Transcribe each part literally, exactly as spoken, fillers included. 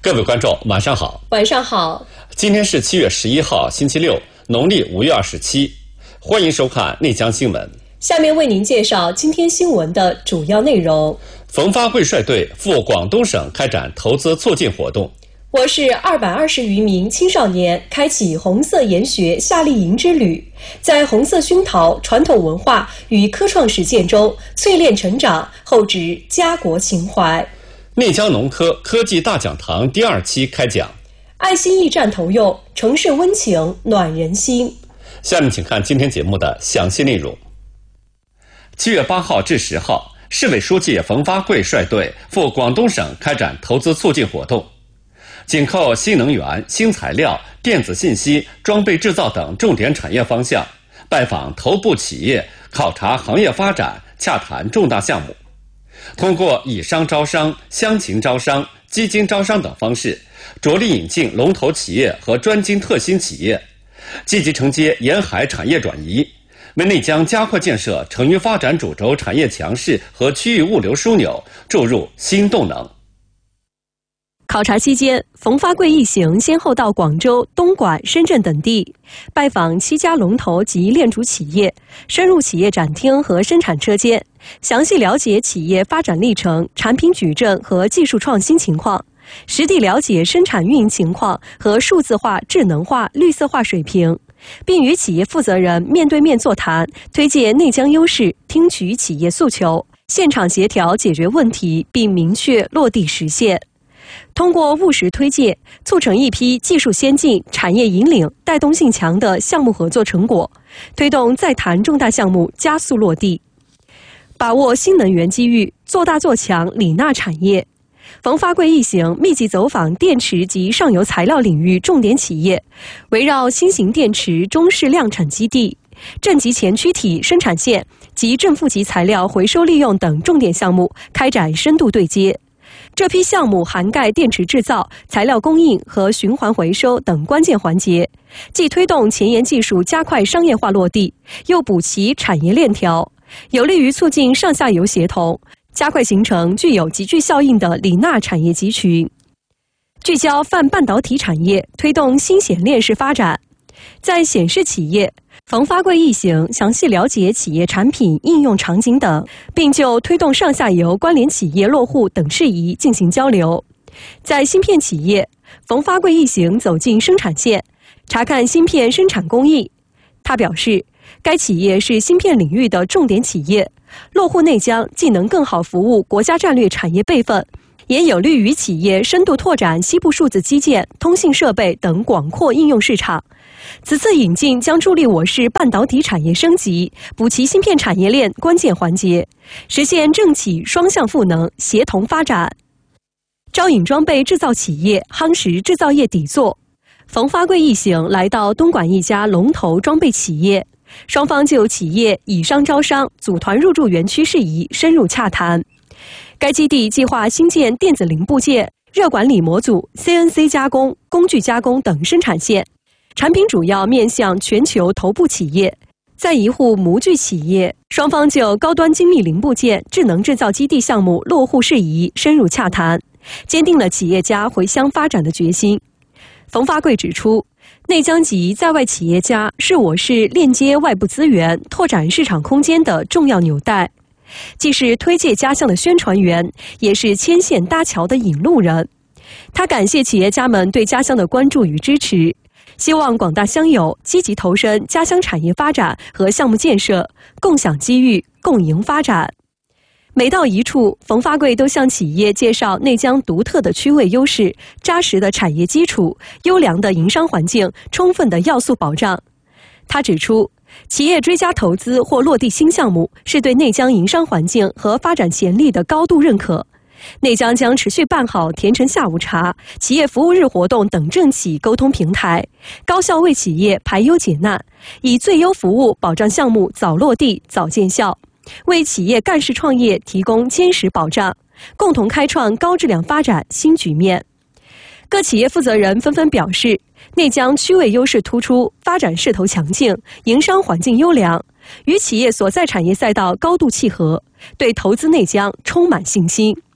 各位观众，晚上好。 晚上好。 今天是七月十一号，星期六，农历五月二十七。欢迎收看内江新闻。 下面为您介绍今天新闻的主要内容。 冯发贵率队赴广东省开展投资促进活动。 我市二百二十余名青少年开启红色研学夏令营之旅，在红色熏陶传统文化与科创实践中淬炼成长，厚植家国情怀。 内江农科科技大讲堂第二期开讲。 爱心驿站投用，城市温情暖人心。 下面请看今天节目的详细内容。七月八号至十号，市委书记冯发贵率队赴广东省开展投资促进活动，紧扣新能源、新材料、电子信息、装备制造等重点产业方向，拜访头部企业，考察行业发展，洽谈重大项目。通过以商招商、乡情招商、基金招商等方式，着力引进龙头企业和专精特新企业，积极承接沿海产业转移，为内江加快建设成渝发展主轴产业强势和区域物流枢纽注入新动能。 考察期间，冯发贵一行先后到广州、东莞、深圳等地，拜访七家龙头及链主企业，深入企业展厅和生产车间，详细了解企业发展历程、产品矩阵和技术创新情况，实地了解生产运营情况和数字化、智能化、绿色化水平，并与企业负责人面对面座谈，推介内江优势，听取企业诉求，现场协调解决问题，并明确落地实现。通过务实推介，促成一批技术先进、产业引领、带动性强的项目合作成果，推动在谈重大项目加速落地。把握新能源机遇，做大做强锂钠产业。冯发贵一行密集走访电池及上游材料领域重点企业，围绕新型电池中式量产基地、正极前驱体生产线及正负极材料回收利用等重点项目开展深度对接。这批项目涵盖电池制造、材料供应和循环回收等关键环节，既推动前沿技术加快商业化落地，又补齐产业链条，有利于促进上下游协同，加快形成具有集聚效应的锂钠产业集群。聚焦泛半导体产业，推动新显链式发展。在显示企业，冯发贵一行详细了解企业产品应用场景等，并就推动上下游关联企业落户等事宜进行交流。在芯片企业，冯发贵一行走进生产线，查看芯片生产工艺。他表示，该企业是芯片领域的重点企业，落户内江既能更好服务国家战略产业备份，也有利于企业深度拓展西部数字基建、通信设备等广阔应用市场。此次引进将助力我市半导体产业升级，补齐芯片产业链关键环节，实现政企双向赋能、协同发展。招引装备制造企业，夯实制造业底座。冯发贵一行来到东莞一家龙头装备企业，双方就企业以商招商、组团入驻园区事宜深入洽谈。该基地计划新建电子零部件、热管理模组、C N C 加工、工具加工等生产线，产品主要面向全球头部企业。在一户模具企业，双方就高端精密零部件、智能制造基地项目落户事宜深入洽谈，坚定了企业家回乡发展的决心。冯发贵指出，内江籍在外企业家是我市链接外部资源、拓展市场空间的重要纽带，既是推介家乡的宣传员，也是牵线搭桥的引路人。他感谢企业家们对家乡的关注与支持，希望广大乡友积极投身家乡产业发展和项目建设，共享机遇，共赢发展。每到一处，冯发贵都向企业介绍内江独特的区位优势、扎实的产业基础、优良的营商环境、充分的要素保障。他指出，企业追加投资或落地新项目，是对内江营商环境和发展潜力的高度认可。内江将持续办好甜橙下午茶、企业服务日活动等政企沟通平台，高效为企业排忧解难，以最优服务保障项目早落地、早见效，为企业干事创业提供坚实保障，共同开创高质量发展新局面。各企业负责人纷纷表示，内江区位优势突出，发展势头强劲，营商环境优良，与企业所在产业赛道高度契合，对投资内江充满信心。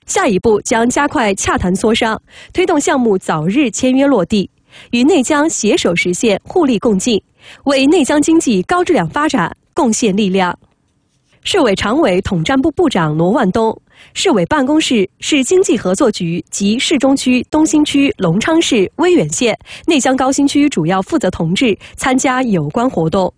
下一步将加快洽谈磋商，推动项目早日签约落地，与内江携手实现互利共进，为内江经济高质量发展贡献力量。市委常委统战部部长罗万东、市委办公室、市经济合作局及市中区、东兴区、隆昌市、威远县、内江高新区主要负责同志参加有关活动。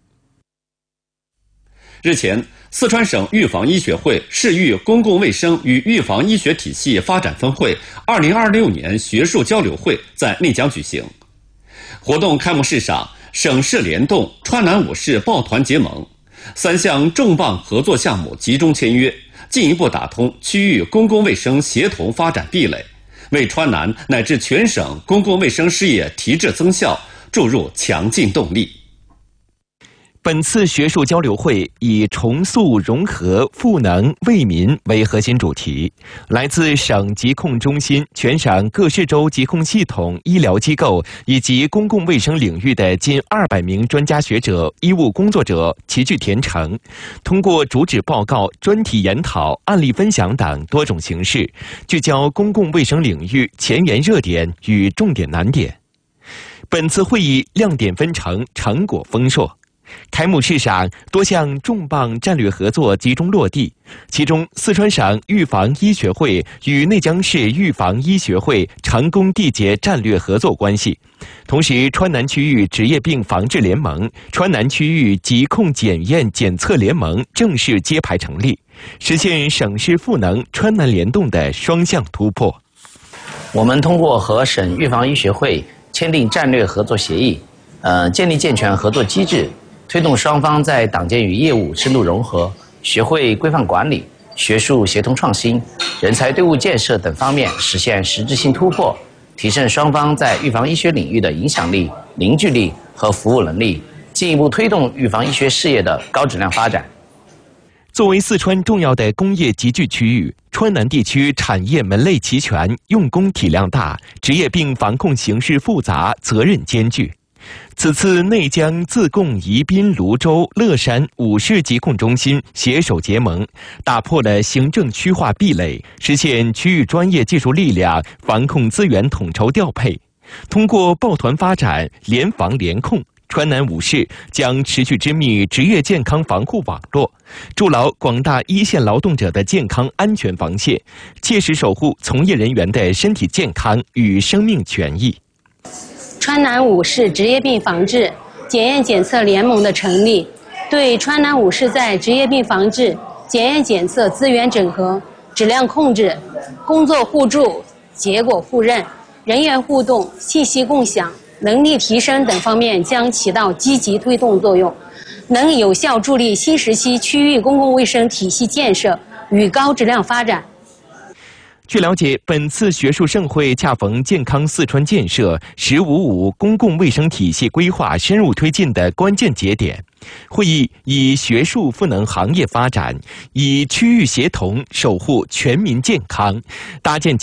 日前，四川省预防医学会市域公共卫生与预防医学体系发展分会二零二六年学术交流会在内江举行。活动开幕式上，省市联动、川南五市抱团结盟，三项重磅合作项目集中签约，进一步打通区域公共卫生协同发展壁垒，为川南乃至全省公共卫生事业提质增效注入强劲动力。 本次学术交流会以重塑融合赋能为民为核心主题，来自省疾控中心、全省各市州疾控系统、医疗机构以及公共卫生领域的近二百名专家学者、医务工作者齐聚田城，通过主旨报告、专题研讨、案例分享等多种形式，聚焦公共卫生领域前沿热点与重点难点。本次会议亮点纷呈，成果丰硕。开幕式上，多项重磅战略合作集中落地，其中四川省预防医学会与内江市预防医学会成功缔结战略合作关系，同时川南区域职业病防治联盟、川南区域疾控检验检测联盟正式揭牌成立，实现省市赋能、川南联动的双向突破。 我们通过和省预防医学会签订战略合作协议，呃，建立健全合作机制，推动双方在党建与业务深度融合、学会规范管理、学术协同创新、人才队伍建设等方面实现实质性突破，提升双方在预防医学领域的影响力、凝聚力和服务能力，进一步推动预防医学事业的高质量发展。 作为四川重要的工业集聚区域，川南地区产业门类齐全，用工体量大，职业病防控形势复杂，责任艰巨。此次内江、自贡、宜宾、泸州、乐山五市疾控中心携手结盟，打破了行政区划壁垒，实现区域专业技术力量防控资源统筹调配。通过抱团发展、联防联控，川南五市将持续织密职业健康防护网络，筑牢广大一线劳动者的健康安全防线，切实守护从业人员的身体健康与生命权益。 川南五市职业病防治检验检测联盟的成立，对川南五市在职业病防治、检验检测资源整合、质量控制、工作互助、结果互认、人员互动、信息共享、能力提升等方面将起到积极推动作用，能有效助力新时期区域公共卫生体系建设与高质量发展。 据了解，本次学术盛会恰逢健康四川建设“十五五”公共卫生体系规划深入推进的关键节点。会议以学术赋能行业发展，以区域协同守护全民健康，搭建